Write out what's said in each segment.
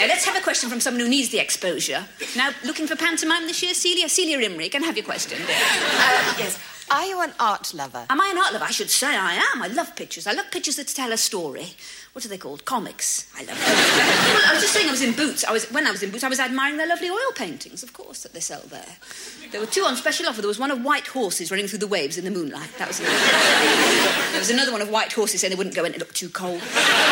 let's have a question from someone who needs the exposure. Now, looking for pantomime this year, Celia? Celia Imrie, can I have your question, dear? Yes. Are you an art lover? Am I an art lover? I should say I am. I love pictures. I love pictures that tell a story. What are they called? Comics. I love them. Well, I was just saying I was in Boots. When I was in Boots, I was admiring their lovely oil paintings, of course, that they sell there. There were two on special offer. There was one of white horses running through the waves in the moonlight. That was it. There was another one of white horses saying they wouldn't go in, it looked too cold.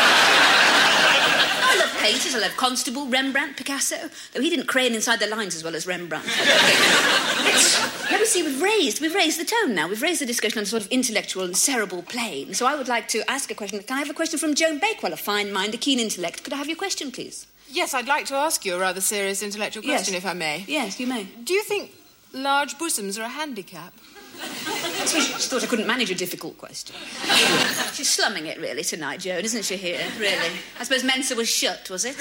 I love painters. I love Constable, Rembrandt, Picasso. Though he didn't crane inside the lines as well as Rembrandt. Let me see, we've raised the tone now. We've raised the discussion on a sort of intellectual and cerebral plane. So I would like to ask a question. Can I have a question from Joan Bakewell? A fine mind, a keen intellect. Could I have your question, please? Yes, I'd like to ask you a rather serious intellectual question, if I may. Yes, you may. Do you think large bosoms are a handicap? I suppose she just thought I couldn't manage a difficult question. She's slumming it, really, tonight, Joan, isn't she, here? Really. I suppose Mensa was shut, was it?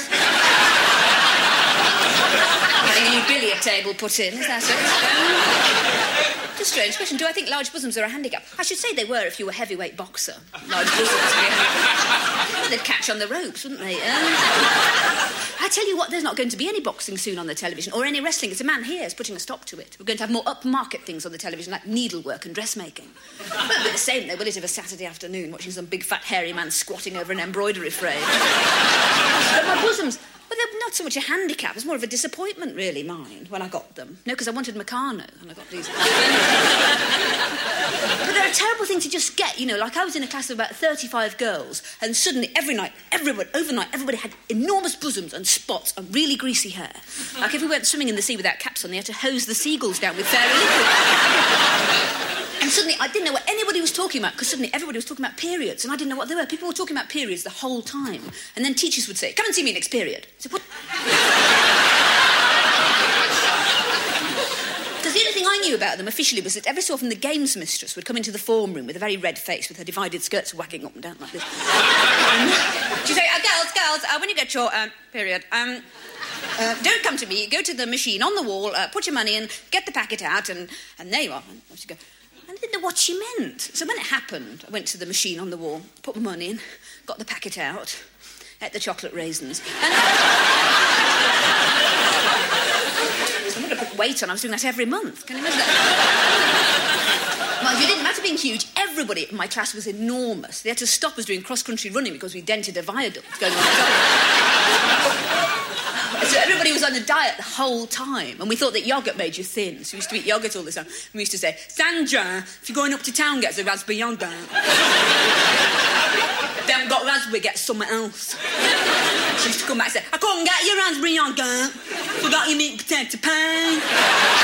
Getting a new billiard table put in, is that it? It's a strange question. Do I think large bosoms are a handicap? I should say they were if you were a heavyweight boxer. Large bosoms. Well, they'd catch on the ropes, wouldn't they? I tell you what, there's not going to be any boxing soon on the television, or any wrestling. It's a man here is putting a stop to it. We're going to have more upmarket things on the television, like needlework and dressmaking. Well, it'll be the same, though, will it, of a Saturday afternoon, watching some big, fat, hairy man squatting over an embroidery frame. But my bosoms... Well, they're not so much a handicap, it's more of a disappointment, really, mine, when I got them. No, because I wanted Meccano, and I got these. But they're a terrible thing to just get, you know, like I was in a class of about 35 girls, and suddenly, overnight, everybody had enormous bosoms and spots and really greasy hair. Like if we went swimming in the sea without caps on, they had to hose the seagulls down with fairy liquid. And suddenly, I didn't know what anybody was talking about, because suddenly everybody was talking about periods, and I didn't know what they were. People were talking about periods the whole time. And then teachers would say, come and see me next period. I said, what? Because the only thing I knew about them officially was that every so often the games mistress would come into the form room with a very red face, with her divided skirts wagging up and down like this. She'd say, girls, when you get your period, don't come to me, go to the machine on the wall, put your money in, get the packet out, and there you are. And she'd go... I didn't know what she meant. So when it happened, I went to the machine on the wall, put my money in, got the packet out, ate the chocolate raisins, and... I'm going to put weight on. I was doing that every month. Can you imagine that? Well, it didn't matter being huge. Everybody in my class was enormous. They had to stop us doing cross-country running because we dented a viaduct going on the top. So everybody was on a diet the whole time, and we thought that yoghurt made you thin, so we used to eat yoghurt all the time. And we used to say, Sandra, if you're going up to town, get the raspberry yoghurt. If they haven't got raspberry, get something else. She used to come back and say, I couldn't get your raspberry yoghurt. Forgot your meat potato pie.